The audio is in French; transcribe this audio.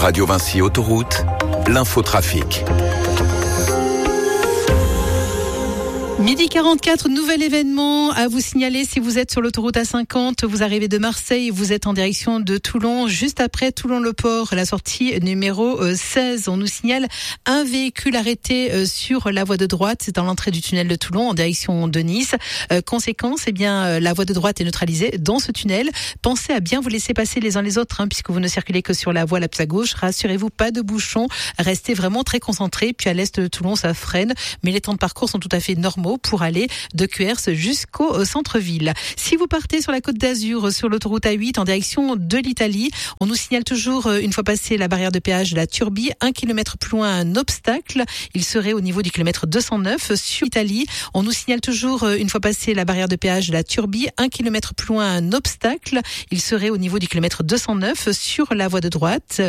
Radio Vinci Autoroute, l'infotrafic. Midi 44, nouvel événement à vous signaler si vous êtes sur l'autoroute A50, vous arrivez de Marseille, vous êtes en direction de Toulon, juste après Toulon-le-Port, la sortie numéro 16. On nous signale un véhicule arrêté sur la voie de droite, c'est dans l'entrée du tunnel de Toulon en direction de Nice. Conséquence, la voie de droite est neutralisée dans ce tunnel. Pensez à bien vous laisser passer les uns les autres, puisque vous ne circulez que sur la voie la plus à gauche. Rassurez-vous, pas de bouchons, restez vraiment très concentrés. Puis à l'est de Toulon, ça freine, mais les temps de parcours sont tout à fait normaux pour aller de Cuers jusqu'au centre-ville. Si vous partez sur la Côte d'Azur, sur l'autoroute A8 en direction de l'Italie, on nous signale toujours, une fois passé la barrière de péage de la Turbie, 1 kilomètre plus loin un obstacle. Il serait au niveau du kilomètre 209 sur l'Italie. On nous signale toujours, une fois passé la barrière de péage de la Turbie, 1 kilomètre plus loin un obstacle. Il serait au niveau du kilomètre 209 sur la voie de droite.